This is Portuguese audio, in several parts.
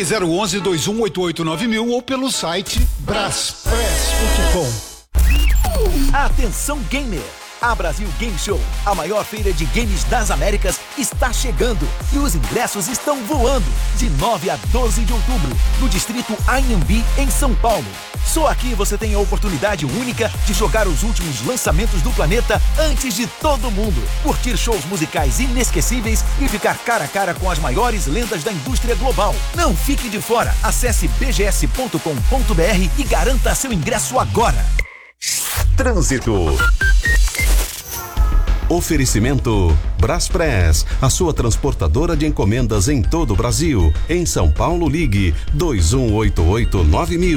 Ligue 011-2188-9000 ou pelo site braspress.com. Atenção gamer! A Brasil Game Show, a maior feira de games das Américas, está chegando e os ingressos estão voando de 9 a 12 de outubro, no distrito Anhembi, em São Paulo. Só aqui você tem a oportunidade única de jogar os últimos lançamentos do planeta antes de todo mundo, curtir shows musicais inesquecíveis e ficar cara a cara com as maiores lendas da indústria global. Não fique de fora, acesse bgs.com.br e garanta seu ingresso agora. Trânsito. Oferecimento Braspress, a sua transportadora de encomendas em todo o Brasil. Em São Paulo, ligue 2188-9000.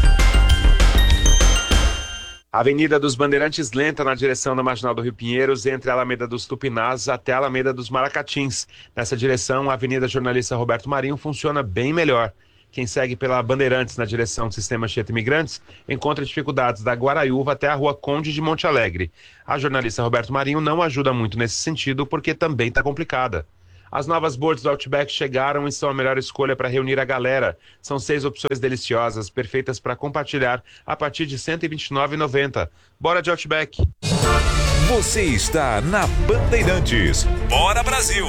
Avenida dos Bandeirantes lenta na direção da Marginal do Rio Pinheiros, entre a Alameda dos Tupinás até a Alameda dos Maracatins. Nessa direção, a Avenida Jornalista Roberto Marinho funciona bem melhor. Quem segue pela Bandeirantes na direção do Sistema Anchieta Imigrantes encontra dificuldades da Guaraiúva até a Rua Conde de Monte Alegre. A jornalista Roberto Marinho não ajuda muito nesse sentido porque também está complicada. As novas boards do Outback chegaram e são a melhor escolha para reunir a galera. São 6 opções deliciosas, perfeitas para compartilhar a partir de R$ 129,90. Bora de Outback! Você está na Bandeirantes. Bora Brasil!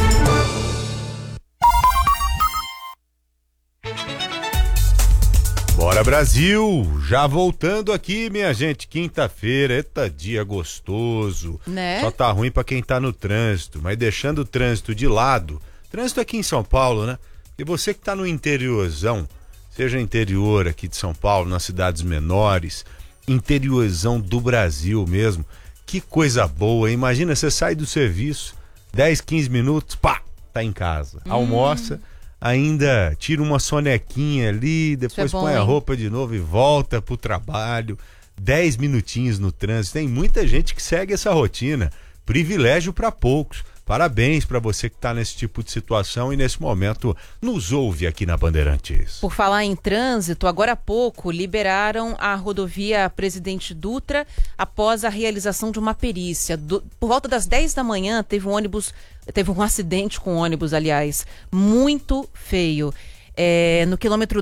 Bora Brasil, já voltando aqui, minha gente, quinta-feira, eita dia gostoso, né? Só tá ruim pra quem tá no trânsito, mas deixando o trânsito de lado, trânsito aqui em São Paulo, né? E você que tá no interiorzão, seja interior aqui de São Paulo, nas cidades menores, interiorzão do Brasil mesmo, que coisa boa, hein? Imagina, você sai do serviço, 10, 15 minutos, pá, tá em casa, almoça, ainda tira uma sonequinha ali, depois bom, põe a hein? roupa de novo e volta pro trabalho, 10 minutinhos no trânsito. Tem muita gente que segue essa rotina, privilégio para poucos. Parabéns para você que está nesse tipo de situação e nesse momento nos ouve aqui na Bandeirantes. Por falar em trânsito, agora há pouco liberaram a rodovia Presidente Dutra após a realização de uma perícia. Por volta das 10 da manhã teve um acidente com ônibus, aliás, muito feio. No quilômetro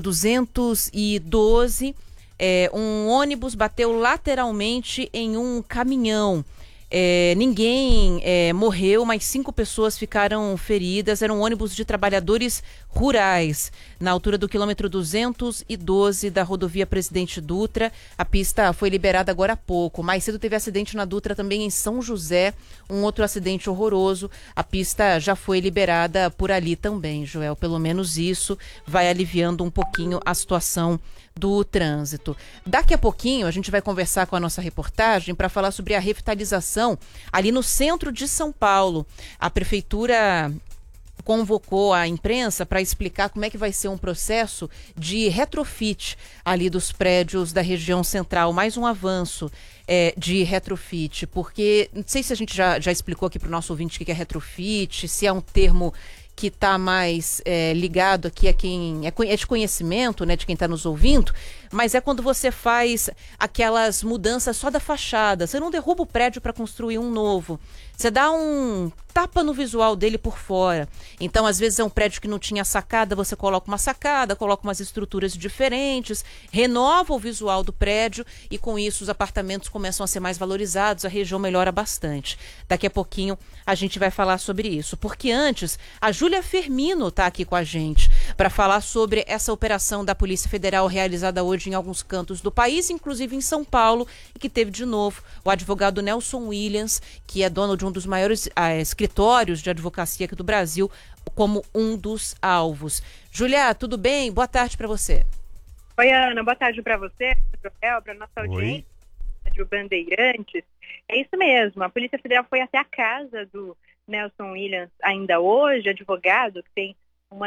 212, um ônibus bateu lateralmente em um caminhão. Ninguém morreu, mas 5 pessoas ficaram feridas. Era um ônibus de trabalhadores rurais, na altura do quilômetro 212 da rodovia Presidente Dutra. A pista foi liberada agora há pouco. Mais cedo teve acidente na Dutra também em São José, um outro acidente horroroso. A pista já foi liberada por ali também, Joel. Pelo menos isso vai aliviando um pouquinho a situação do trânsito. Daqui a pouquinho a gente vai conversar com a nossa reportagem para falar sobre a revitalização ali no centro de São Paulo. A prefeitura convocou a imprensa para explicar como é que vai ser um processo de retrofit ali dos prédios da região central, mais um avanço de retrofit, porque não sei se a gente já explicou aqui para o nosso ouvinte o que é retrofit, se é um termo que está mais ligado aqui a quem é de conhecimento, né, de quem está nos ouvindo, mas é quando você faz aquelas mudanças só da fachada. Você não derruba o prédio para construir um novo. Você dá um tapa no visual dele por fora. Então, às vezes é um prédio que não tinha sacada, você coloca uma sacada, coloca umas estruturas diferentes, renova o visual do prédio e com isso os apartamentos começam a ser mais valorizados, a região melhora bastante. Daqui a pouquinho a gente vai falar sobre isso, porque antes a Júlia Firmino está aqui com a gente para falar sobre essa operação da Polícia Federal realizada hoje em alguns cantos do país, inclusive em São Paulo, e que teve de novo o advogado Nelson Williams, que é dono de um dos maiores escritórios de advocacia aqui do Brasil, como um dos alvos. Júlia, tudo bem? Boa tarde para você. Oi, Ana, boa tarde para você, para a nossa audiência, Rádio Bandeirantes. É isso mesmo, a Polícia Federal foi até a casa do Nelson Williams ainda hoje, advogado que tem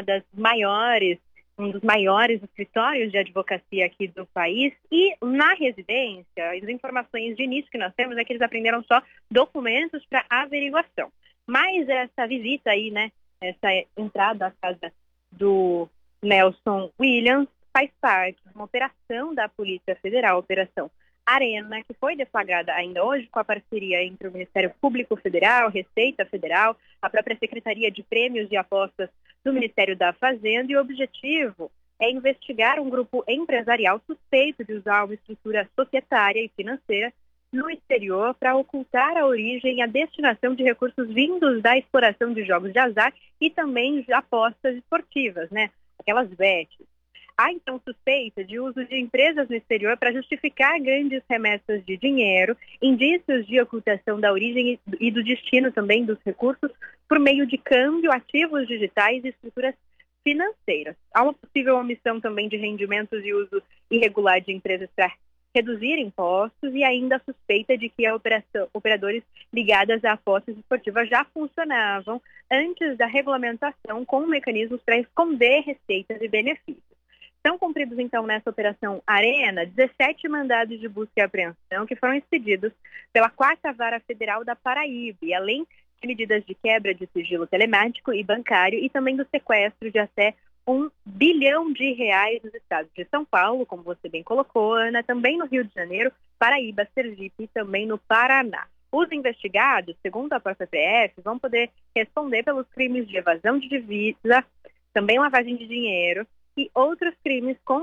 um dos maiores escritórios de advocacia aqui do país, e na residência, as informações de início que nós temos é que eles apreenderam só documentos para averiguação. Mas essa visita aí, né, essa entrada à casa do Nelson Williams faz parte de uma operação da Polícia Federal, Operação Arena, que foi deflagrada ainda hoje com a parceria entre o Ministério Público Federal, Receita Federal, a própria Secretaria de Prêmios e Apostas do Ministério da Fazenda, e o objetivo é investigar um grupo empresarial suspeito de usar uma estrutura societária e financeira no exterior para ocultar a origem e a destinação de recursos vindos da exploração de jogos de azar e também de apostas esportivas, né? Aquelas bets. Há, então, suspeita de uso de empresas no exterior para justificar grandes remessas de dinheiro, indícios de ocultação da origem e do destino também dos recursos por meio de câmbio, ativos digitais e estruturas financeiras. Há uma possível omissão também de rendimentos e uso irregular de empresas para reduzir impostos e ainda a suspeita de que operadores ligados a apostas esportivas já funcionavam antes da regulamentação com mecanismos para esconder receitas e benefícios. São cumpridos, então, nessa operação Arena, 17 mandados de busca e apreensão que foram expedidos pela 4ª Vara Federal da Paraíba, e além de medidas de quebra de sigilo telemático e bancário e também do sequestro de até R$1 bilhão nos estados de São Paulo, como você bem colocou, Ana, também no Rio de Janeiro, Paraíba, Sergipe e também no Paraná. Os investigados, segundo a própria PF, vão poder responder pelos crimes de evasão de divisa, também lavagem de dinheiro e outros crimes com